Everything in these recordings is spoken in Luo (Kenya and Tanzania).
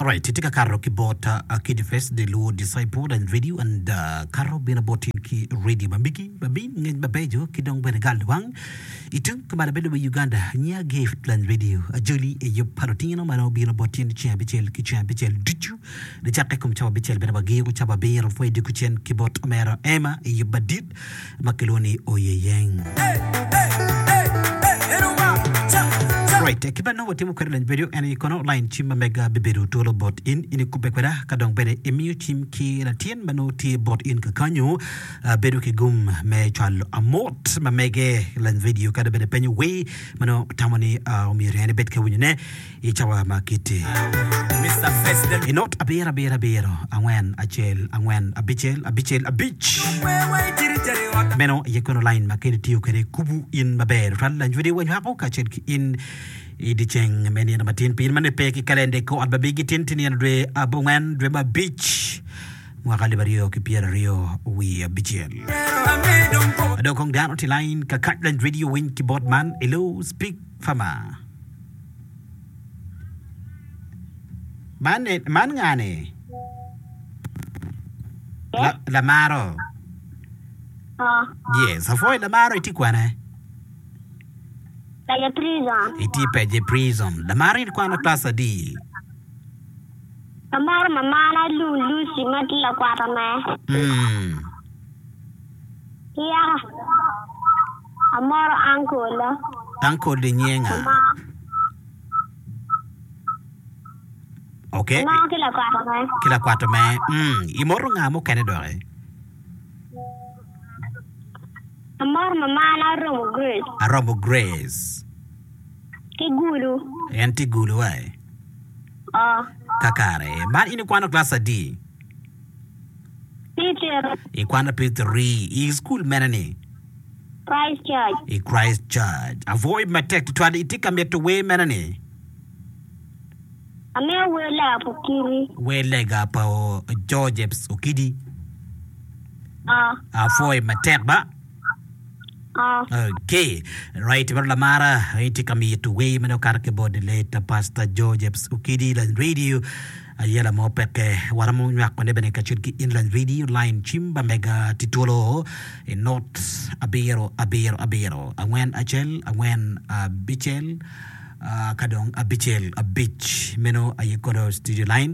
right, tika Carro kibota Kid Fest de Lord Disciple and Radio and Carro bina botin ki radio mambiki babin ngin babejo kidong benegal wang itung kamara belo Uganda nya gift land radio a joli e yo parotino mano bina botin champichel dichu de chakakum chawa bichel bena bagi ko chaba beer foi de kuchen kibot omera ema e yo badit makeloni oyeyeng right kibano watimu kwela video and ikono line chima mega beberu tolo bot in kubekweda kadong bede emu chim ki la tien mano ti bot in kakanyo bedu ki gum me chalo amot ma mege lan video kada bede penyu we mano tamani umiri ane bet ka wunyune I chawa makiti Mr. President inot abira angwen achel angwen abich meno yekono line makiti tiyo kere kubu in maber ran lan video when hapo kachel ki in idicheng meni na matin pin mane peki kalende ko ababigi tintini andre abungan drema beach mwakali bario kipiera rio we bichel adokong down to line kakatland radio win keyboard man hello speak fama man ngane la maro yes afoi la maro itikwana Like a prison. Iti peje prison. La mari ilikuwa na klasa D. Amor mama Lucy matla kwata me. Yeah. Amor uncle. Uncle de nyenga. Okay. Mama kila kwata me. Kila kwata me. Imoro ngamo kene dore. Amor mama na Romo Grace. A Romo Grace. Kigulu. Enti gulu ai. Kakare. Man ini kwano klasa D. Peter. Ikwana P3. School menani. Christ Church. Christ Church. Avoid matek twali itika meto we menani. Ame wela pokiri. Welega pa George's Okidi. Avoid matek ba. Okay, right. Berla mara iti kami itu way mano karke body later Pastor Joseph's Ukidi Land Radio ayala mo peke waramu nyak pande bene kachurki Inland Radio line chimba mega titulo in not abiro angwen achel angwen bichel kadong abichel abich meno ayekoro studio line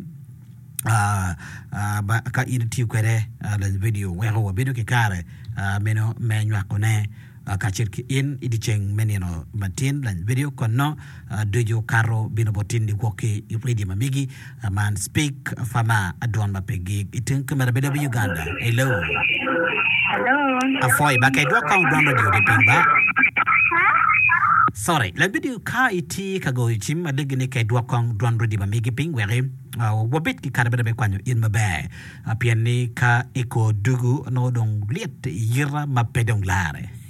ba ka inti kwere Land Radio weho bido ke kare meno menyak kone kachirki in idicheng menino matin lan video kono dojo karo binobotin di woke radio mamigi man speak fama adwan mapegi itin kamera beda Uganda hello afoy ba kay do kang don radio de pingba sorry lan video ka iti kago chim adegini kay do kang don radio mamigi ping were wabit ki kana beda be kwanyo in mabe apiani ka eko dugu no dong liet yira mapedong lare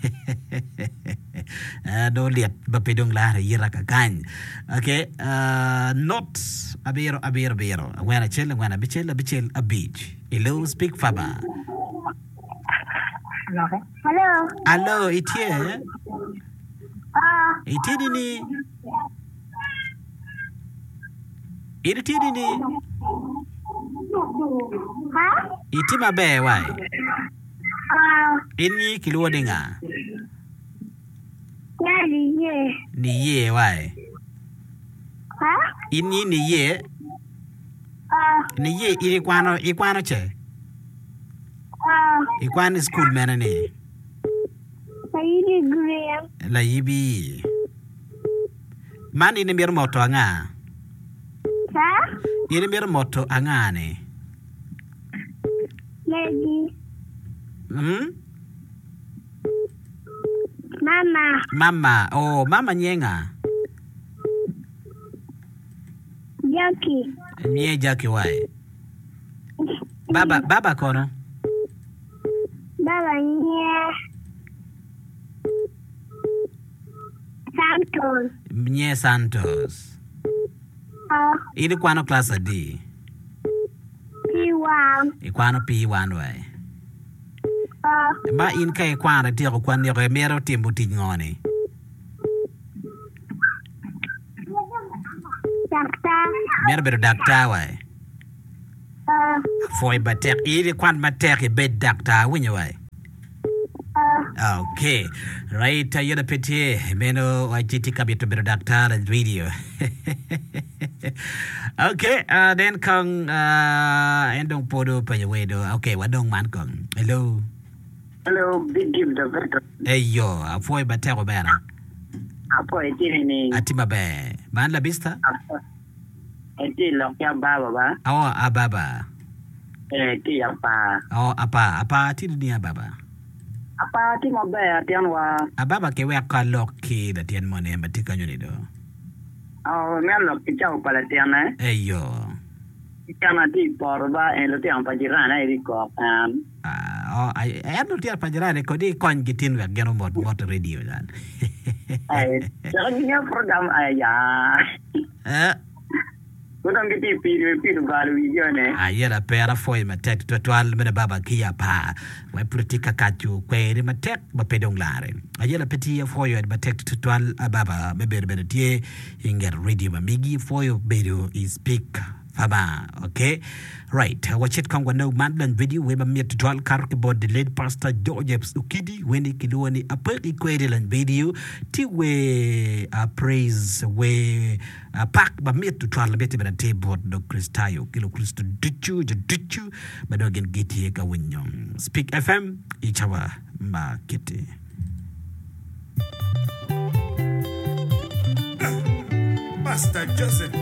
do liat bapedong lare yira kakany okay not abiro ngwana bichel abich hello speak faba hello itie itidini iti mabe wai ini kiluwa dinga ni ye wai ini ni ye ini kwano che ikwano school mena ni la yibi mani ni mir moto anga ini mir moto anga ne Mama. Oh, mama nyenga. Jackie. Nye Jackie wai. Baba kono. Baba nye. Santos. Nye Santos. Ili kwano klasa D. P1. Ikwano P1 wai. Ba in kay kwano tiro kwano yo mero timbu tingone. Mer bedo doctor wai. Foi batek iri kwan batek bed doctor winyo wai. Okay. Right, yun peti meno wajiti kabito bedo doctor and video. Okay, then kong endong podo pa wedo. Okay, wadong man kong. Hello. Hello, big give the veteran. Eyo, foi batek bera. Apo iti ni. Ati mabe. Man la bista? Iti lokya baba ba? Oh, ababa. Iti apa? Oh, apa ati dunia baba. Apa ati mabe ati anwa? Ababa ke we akalok ki datian mone matika nyunido. Oh, melo kichau pala tiana. Eyo. Kana ti porba lo ti ampa jirana iri ko. I am not here pajara ko di kon gitin we geno mot radio dan. Jangan program ayah. Kudang kita piru baru video ne. Ayera pera foi matek total mena baba kia pa. We politika kachu kwere matek ba pedong lare. Ayera peti foi matek total baba beber tie inger radio migi foi bedo is speak Faba, okay? Right. Watch it come no madland video we ba met total kar about the late pastor George Ukidi when kiloni a per equivalent video ti we praise we pack ba met total beti ba table do Christayo kilo Christo dichu ba do gen geti ka winyom Speak FM ichawa ma kiti Pastor Joseph